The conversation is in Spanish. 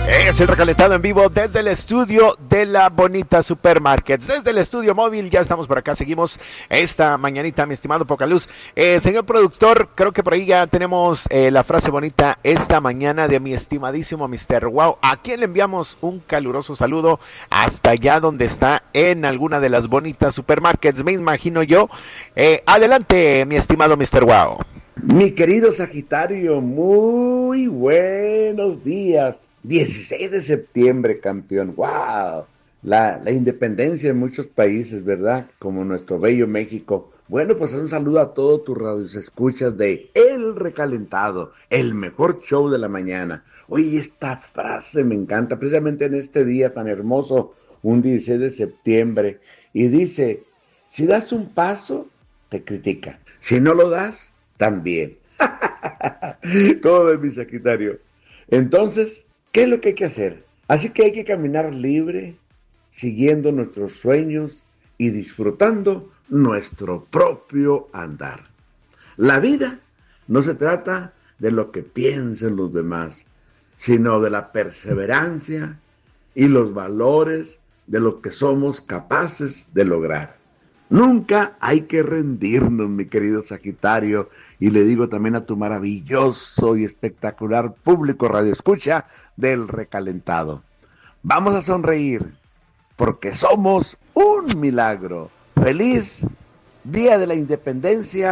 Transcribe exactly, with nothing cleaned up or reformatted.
Es el recalentado en vivo desde el estudio de la Bonita Supermarkets. Desde el estudio móvil, ya estamos por acá, seguimos esta mañanita, mi estimado Pocaluz. Eh, señor productor, creo que por ahí ya tenemos eh, la frase bonita esta mañana de mi estimadísimo mister Wow, a quien le enviamos un caluroso saludo hasta allá donde está, en alguna de las bonitas supermarkets, me imagino yo. Eh, adelante, mi estimado mister Wow. Mi querido Sagitario, muy buenos días. dieciséis de septiembre, campeón. ¡Wow! La, la independencia en muchos países, ¿verdad? Como nuestro bello México. Bueno, pues un saludo a todos tus radioescuchas de El Recalentado, el mejor show de la mañana. Oye, esta frase me encanta, precisamente en este día tan hermoso, un dieciséis de septiembre. Y dice, si das un paso, te critican. Si no lo das, también. ¿Cómo ves, mi Sagitario? Entonces, ¿qué es lo que hay que hacer? Así que hay que caminar libre, siguiendo nuestros sueños y disfrutando nuestro propio andar. La vida no se trata de lo que piensen los demás, sino de la perseverancia y los valores de lo que somos capaces de lograr. Nunca hay que rendirnos, mi querido Sagitario, y le digo también a tu maravilloso y espectacular público radioescucha del Recalentado. Vamos a sonreír, porque somos un milagro. ¡Feliz Día de la Independencia!